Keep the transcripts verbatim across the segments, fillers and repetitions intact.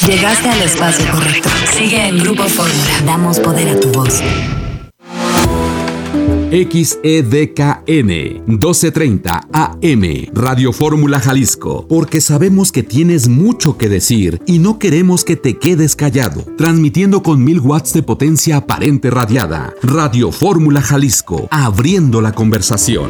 Llegaste al espacio correcto. Sigue en Grupo Fórmula. Damos poder a tu voz. X E D K N doce treinta A M Radio Fórmula Jalisco, porque sabemos que tienes mucho que decir y no queremos que te quedes callado. Transmitiendo con mil watts de potencia aparente radiada. Radio Fórmula Jalisco, abriendo la conversación.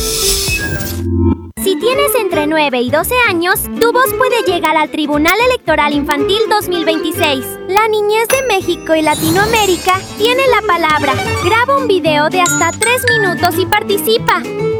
Si tienes entre nueve y doce años, tu voz puede llegar al Tribunal Electoral Infantil dos mil veintiséis. La niñez de México y Latinoamérica tiene la palabra. Graba un video de hasta tres minutos y participa.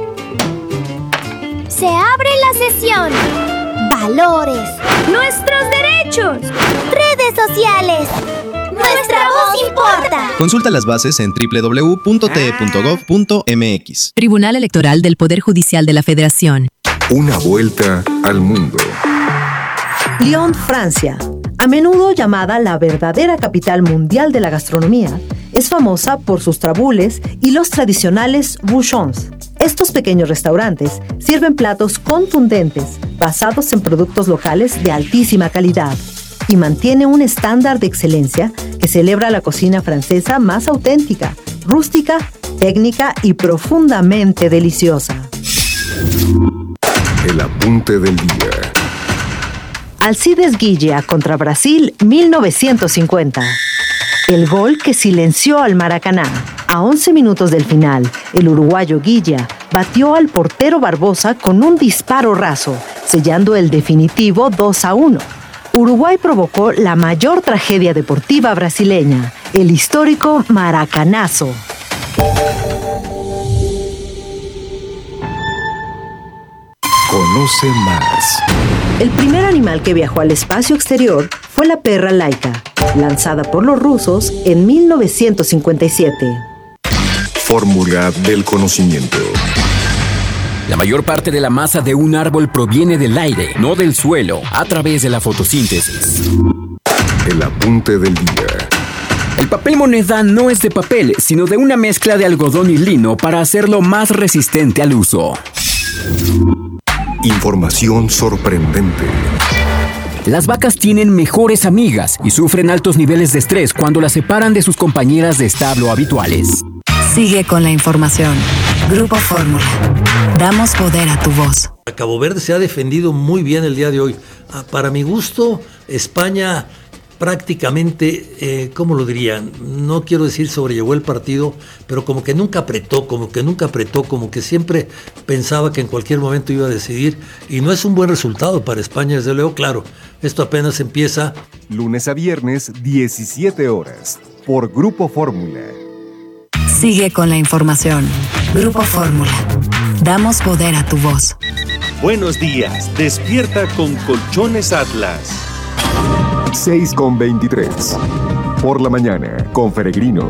Se abre la sesión. Valores. Nuestros derechos. Redes sociales. Nuestra voz importa. Consulta las bases en doble u doble u doble u punto t e punto gov punto m x. Tribunal Electoral del Poder Judicial de la Federación. Una vuelta al mundo. Lyon, Francia. A menudo llamada la verdadera capital mundial de la gastronomía, es famosa por sus trabules y los tradicionales bouchons. Estos pequeños restaurantes sirven platos contundentes basados en productos locales de altísima calidad y mantiene un estándar de excelencia que celebra la cocina francesa más auténtica, rústica, técnica y profundamente deliciosa. El apunte del día. Alcides Guilla contra Brasil mil novecientos cincuenta. El gol que silenció al Maracaná. A once minutos del final, el uruguayo Guilla batió al portero Barbosa con un disparo raso, sellando el definitivo dos a uno. Uruguay provocó la mayor tragedia deportiva brasileña, el histórico Maracanazo. Conoce más. El primer animal que viajó al espacio exterior fue la perra Laika, lanzada por los rusos en mil novecientos cincuenta y siete. Fórmula del conocimiento. La mayor parte de la masa de un árbol proviene del aire, no del suelo, a través de la fotosíntesis. El apunte del día. El papel moneda no es de papel, sino de una mezcla de algodón y lino para hacerlo más resistente al uso. Información sorprendente. Las vacas tienen mejores amigas y sufren altos niveles de estrés cuando las separan de sus compañeras de establo habituales. Sigue con la información. Grupo Fórmula. Damos poder a tu voz. Cabo Verde se ha defendido muy bien el día de hoy. Ah, para mi gusto, España prácticamente, eh, ¿cómo lo dirían? No quiero decir sobrellevó el partido, pero como que nunca apretó, como que nunca apretó, como que siempre pensaba que en cualquier momento iba a decidir. Y no es un buen resultado para España, desde luego, claro. Esto apenas empieza. Lunes a viernes, diecisiete horas, por Grupo Fórmula. Sigue con la información. Grupo Fórmula. Damos poder a tu voz. Buenos días. Despierta con Colchones Atlas. seis con veintitrés. Por la mañana, con Feregrino.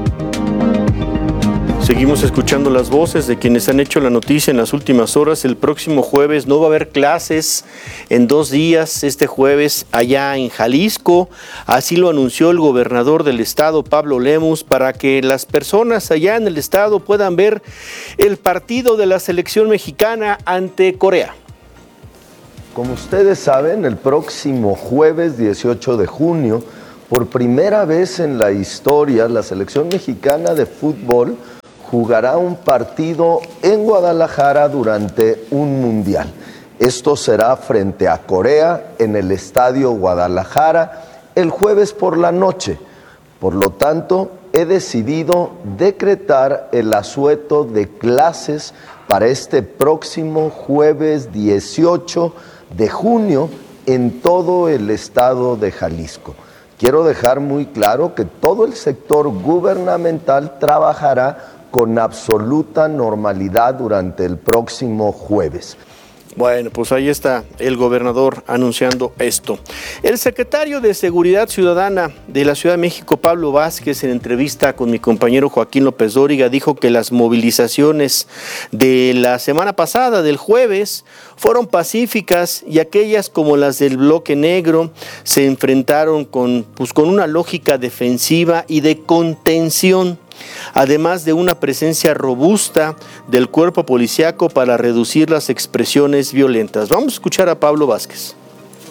Seguimos escuchando las voces de quienes han hecho la noticia en las últimas horas. El próximo jueves no va a haber clases en dos días, este jueves allá en Jalisco. Así lo anunció el gobernador del estado, Pablo Lemus, para que las personas allá en el estado puedan ver el partido de la selección mexicana ante Corea. Como ustedes saben, el próximo jueves dieciocho de junio, por primera vez en la historia, la selección mexicana de fútbol jugará un partido en Guadalajara durante un mundial. Esto será frente a Corea en el Estadio Guadalajara el jueves por la noche. Por lo tanto, he decidido decretar el asueto de clases para este próximo jueves dieciocho de junio en todo el estado de Jalisco. Quiero dejar muy claro que todo el sector gubernamental trabajará con absoluta normalidad durante el próximo jueves. Bueno, pues ahí está el gobernador anunciando esto. El secretario de Seguridad Ciudadana de la Ciudad de México, Pablo Vázquez, en entrevista con mi compañero Joaquín López Dóriga, dijo que las movilizaciones de la semana pasada, del jueves, fueron pacíficas y aquellas como las del Bloque Negro se enfrentaron con, pues, con una lógica defensiva y de contención, además de una presencia robusta del cuerpo policíaco para reducir las expresiones violentas. Vamos a escuchar a Pablo Vázquez.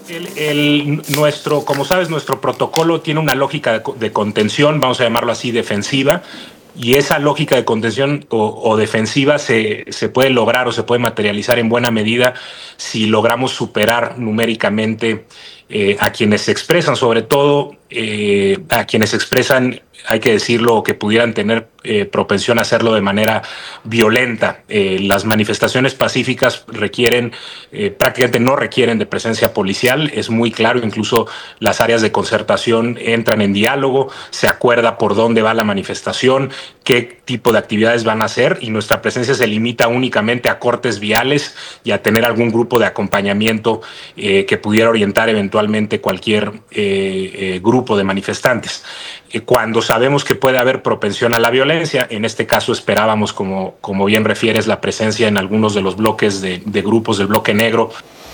El, el, nuestro, como sabes, nuestro protocolo tiene una lógica de, de contención, vamos a llamarlo así, defensiva, y esa lógica de contención o, o defensiva se, se puede lograr o se puede materializar en buena medida si logramos superar numéricamente eh, a quienes se expresan, sobre todo eh, a quienes se expresan, hay que decirlo, que pudieran tener eh, propensión a hacerlo de manera violenta. Eh, las manifestaciones pacíficas requieren, eh, prácticamente no requieren de presencia policial, es muy claro, incluso las áreas de concertación entran en diálogo, se acuerda por dónde va la manifestación, qué tipo de actividades van a hacer, y nuestra presencia se limita únicamente a cortes viales y a tener algún grupo de acompañamiento eh, que pudiera orientar eventualmente cualquier eh, eh, grupo de manifestantes. Eh, cuando sabemos que puede haber propensión a la violencia, en este caso esperábamos, como, como bien refieres, la presencia en algunos de los bloques de, de grupos del bloque negro.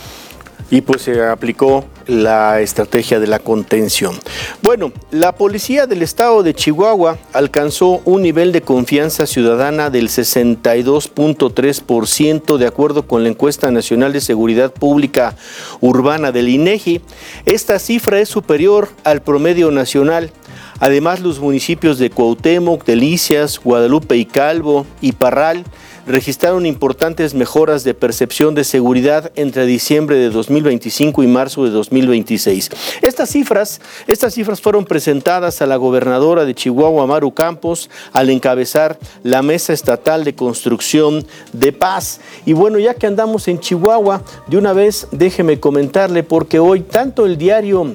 Y pues se aplicó la estrategia de la contención. Bueno, la policía del estado de Chihuahua alcanzó un nivel de confianza ciudadana del sesenta y dos punto tres por ciento de acuerdo con la encuesta nacional de seguridad pública urbana del INEGI. Esta cifra es superior al promedio nacional. Además, los municipios de Cuauhtémoc, Delicias, Guadalupe y Calvo y Parral registraron importantes mejoras de percepción de seguridad entre diciembre de dos mil veinticinco y marzo de dos mil veintiséis. Estas cifras, estas cifras fueron presentadas a la gobernadora de Chihuahua, Maru Campos, al encabezar la Mesa Estatal de Construcción de Paz. Y bueno, ya que andamos en Chihuahua, de una vez déjeme comentarle, porque hoy tanto el diario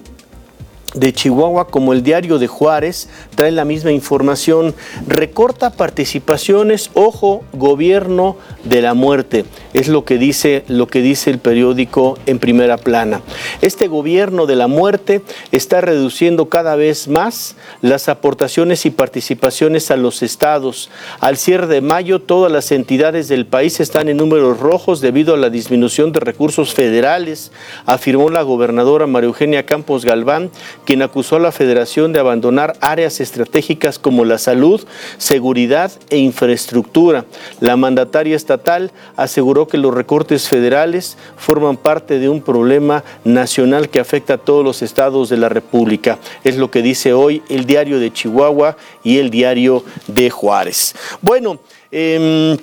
de Chihuahua como el diario de Juárez traen la misma información. Recorta participaciones, ojo, gobierno de la muerte, es lo que dice, lo que dice el periódico en primera plana. Este gobierno de la muerte está reduciendo cada vez más las aportaciones y participaciones a los estados. Al cierre de mayo, todas las entidades del país están en números rojos debido a la disminución de recursos federales, afirmó la gobernadora María Eugenia Campos Galván, quien acusó a la Federación de abandonar áreas estratégicas como la salud, seguridad e infraestructura. La mandataria estatal aseguró que los recortes federales forman parte de un problema nacional que afecta a todos los estados de la República. Es lo que dice hoy el diario de Chihuahua y el diario de Juárez. Bueno, eh,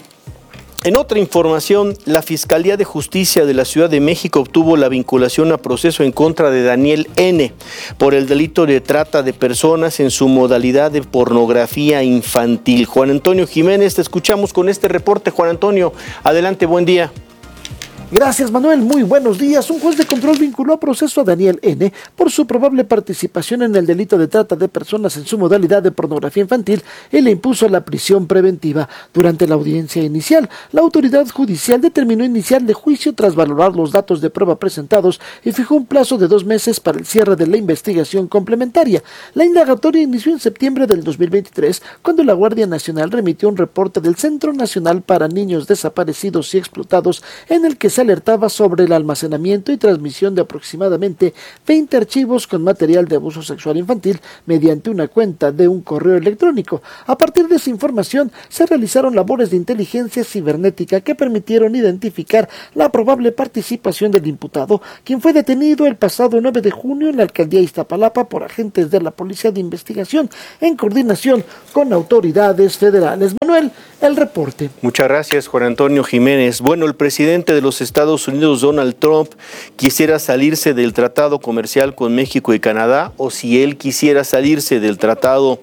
en otra información, la Fiscalía de Justicia de la Ciudad de México obtuvo la vinculación a proceso en contra de Daniel N. por el delito de trata de personas en su modalidad de pornografía infantil. Juan Antonio Jiménez, te escuchamos con este reporte. Juan Antonio, adelante, buen día. Gracias, Manuel. Muy buenos días. Un juez de control vinculó a proceso a Daniel N. por su probable participación en el delito de trata de personas en su modalidad de pornografía infantil y le impuso la prisión preventiva. Durante la audiencia inicial, la autoridad judicial determinó iniciarle juicio tras valorar los datos de prueba presentados y fijó un plazo de dos meses para el cierre de la investigación complementaria. La indagatoria inició en septiembre del dos mil veintitrés, cuando la Guardia Nacional remitió un reporte del Centro Nacional para Niños Desaparecidos y Explotados, en el que se alertaba sobre el almacenamiento y transmisión de aproximadamente veinte archivos con material de abuso sexual infantil mediante una cuenta de un correo electrónico. A partir de esa información se realizaron labores de inteligencia cibernética que permitieron identificar la probable participación del imputado, quien fue detenido el pasado nueve de junio en la alcaldía Iztapalapa por agentes de la Policía de Investigación en coordinación con autoridades federales. Manuel, el reporte. Muchas gracias, Juan Antonio Jiménez. Bueno, el presidente de los Estados Unidos, Donald Trump, quisiera salirse del tratado comercial con México y Canadá, o si él quisiera salirse del tratado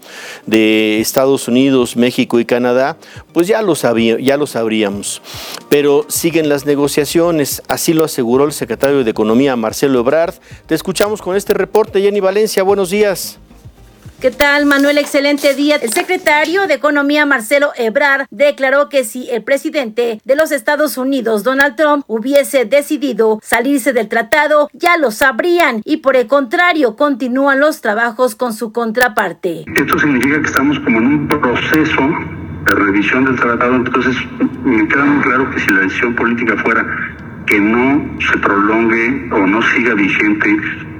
de Estados Unidos, México y Canadá, pues ya lo sabía, ya lo sabríamos. Pero siguen las negociaciones, así lo aseguró el secretario de Economía, Marcelo Ebrard. Te escuchamos con este reporte. Jenny Valencia, buenos días. ¿Qué tal, Manuel? Excelente día. El secretario de Economía, Marcelo Ebrard, declaró que si el presidente de los Estados Unidos, Donald Trump, hubiese decidido salirse del tratado, ya lo sabrían y por el contrario, continúan los trabajos con su contraparte. Esto significa que estamos como en un proceso de revisión del tratado, entonces me queda muy claro que si la decisión política fuera que no se prolongue o no siga vigente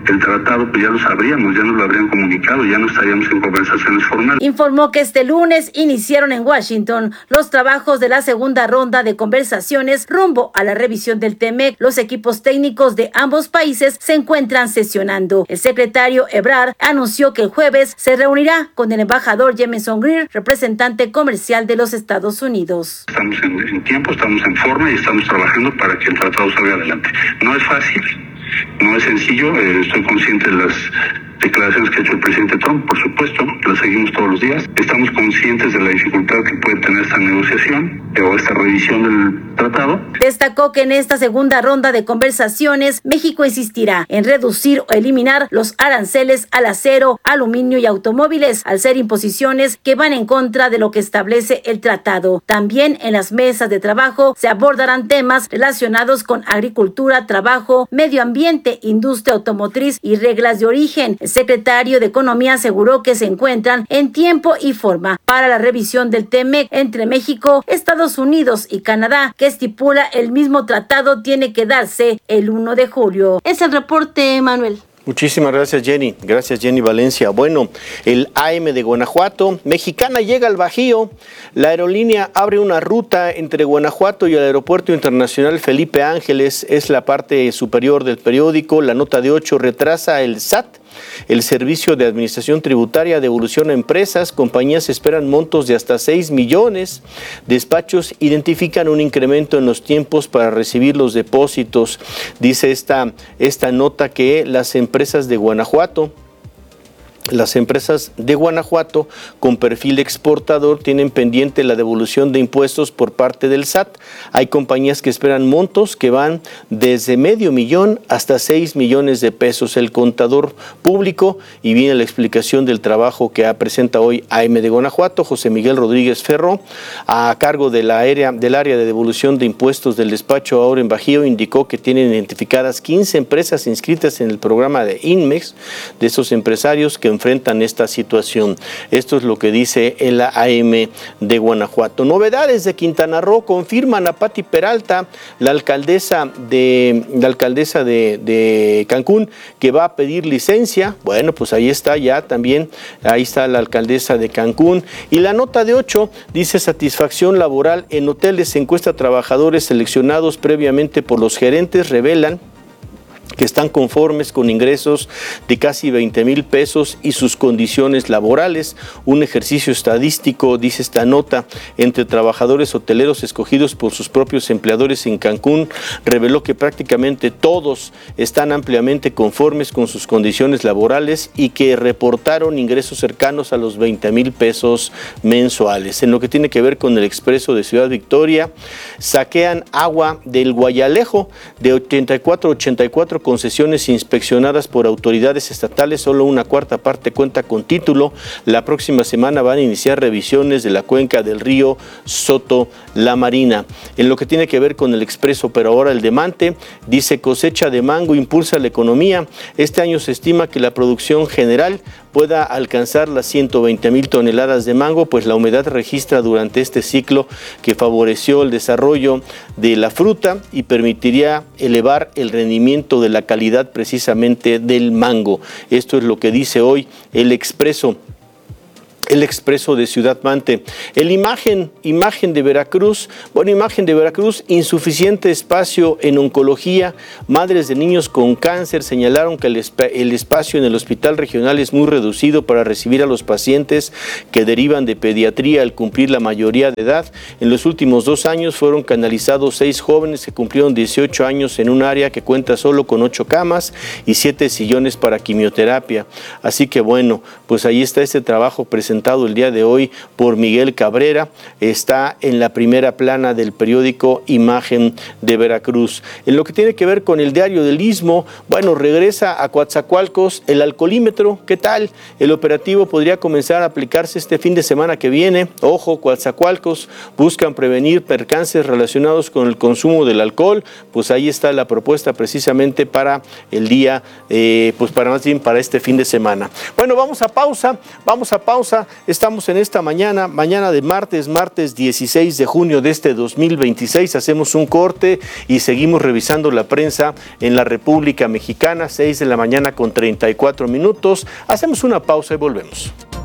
el tratado, pues ya lo sabríamos, ya nos lo habrían comunicado, ya no estaríamos en conversaciones formales. Informó que este lunes iniciaron en Washington los trabajos de la segunda ronda de conversaciones rumbo a la revisión del T-M E C. Los equipos técnicos de ambos países se encuentran sesionando. El secretario Ebrard anunció que el jueves se reunirá con el embajador Jameson Greer, representante comercial de los Estados Unidos. Estamos en, en tiempo, estamos en forma y estamos trabajando para que el tratado salga adelante. No es fácil, no es sencillo, eh, estoy consciente de las declaraciones que ha hecho el presidente Trump, por supuesto, las seguimos todos los días. Estamos conscientes de la dificultad que puede tener esta negociación eh, o esta revisión del tratado. Destacó que en esta segunda ronda de conversaciones, México insistirá en reducir o eliminar los aranceles al acero, aluminio y automóviles, al ser imposiciones que van en contra de lo que establece el tratado. También en las mesas de trabajo se abordarán temas relacionados con agricultura, trabajo, medio ambiente, industria automotriz y reglas de origen. El secretario de Economía aseguró que se encuentran en tiempo y forma para la revisión del T-M E C entre México, Estados Unidos y Canadá, que estipula el mismo tratado tiene que darse el primero de julio. Es el reporte, Manuel. Muchísimas gracias, Jenny. Gracias, Jenny Valencia. Bueno, el A M de Guanajuato, Mexicana llega al Bajío. La aerolínea abre una ruta entre Guanajuato y el Aeropuerto Internacional Felipe Ángeles. Es la parte superior del periódico. La nota de ocho retrasa el S A T. El Servicio de Administración Tributaria devolución a empresas. Compañías esperan montos de hasta seis millones. Despachos identifican un incremento en los tiempos para recibir los depósitos. Dice esta, esta nota que las empresas de Guanajuato Las empresas de Guanajuato con perfil exportador tienen pendiente la devolución de impuestos por parte del S A T. Hay compañías que esperan montos que van desde medio millón hasta seis millones de pesos. El contador público, y viene la explicación del trabajo que presenta hoy A M de Guanajuato, José Miguel Rodríguez Ferro, a cargo de la área, del área de devolución de impuestos del despacho ahora en Bajío, indicó que tienen identificadas quince empresas inscritas en el programa de INMEX, de esos empresarios que enfrentan esta situación. Esto es lo que dice el A M de Guanajuato. Novedades de Quintana Roo confirman a Pati Peralta, la alcaldesa de la alcaldesa de, de Cancún, que va a pedir licencia. Bueno, pues ahí está ya también, ahí está la alcaldesa de Cancún. Y la nota de ocho dice satisfacción laboral en hoteles. Encuesta a trabajadores seleccionados previamente por los gerentes, revelan que están conformes con ingresos de casi veinte mil pesos y sus condiciones laborales. Un ejercicio estadístico, dice esta nota, entre trabajadores hoteleros escogidos por sus propios empleadores en Cancún, reveló que prácticamente todos están ampliamente conformes con sus condiciones laborales y que reportaron ingresos cercanos a los veinte mil pesos mensuales. En lo que tiene que ver con el Expreso de Ciudad Victoria, saquean agua del Guayalejo de ochenta y cuatro a ochenta y cuatro concesiones inspeccionadas por autoridades estatales, solo una cuarta parte cuenta con título. La próxima semana van a iniciar revisiones de la cuenca del río Soto La Marina. En lo que tiene que ver con el Expreso, pero ahora el de Mante, dice cosecha de mango impulsa la economía. Este año se estima que la producción general pueda alcanzar las ciento veinte mil toneladas de mango, pues la humedad registra durante este ciclo que favoreció el desarrollo de la fruta y permitiría elevar el rendimiento de la calidad precisamente del mango. Esto es lo que dice hoy el Expreso. El Expreso de Ciudad Mante. El imagen, imagen de Veracruz, bueno, imagen de Veracruz, insuficiente espacio en oncología. Madres de niños con cáncer señalaron que el, esp- el espacio en el hospital regional es muy reducido para recibir a los pacientes que derivan de pediatría al cumplir la mayoría de edad. En los últimos dos años fueron canalizados seis jóvenes que cumplieron dieciocho años en un área que cuenta solo con ocho camas y siete sillones para quimioterapia. Así que bueno, pues ahí está este trabajo presentado el día de hoy por Miguel Cabrera, está en la primera plana del periódico Imagen de Veracruz. En lo que tiene que ver con el Diario del Istmo, bueno, regresa a Coatzacoalcos el alcoholímetro. ¿Qué tal? El operativo podría comenzar a aplicarse este fin de semana que viene. Ojo, Coatzacoalcos, buscan prevenir percances relacionados con el consumo del alcohol. Pues ahí está la propuesta precisamente para el día, eh, pues para más bien para este fin de semana. Bueno, vamos a pausa, vamos a pausa. Estamos en esta mañana, mañana de martes, martes dieciséis de junio de este dos mil veintiséis. Hacemos un corte y seguimos revisando la prensa en la República Mexicana, seis de la mañana con treinta y cuatro minutos. Hacemos una pausa y volvemos.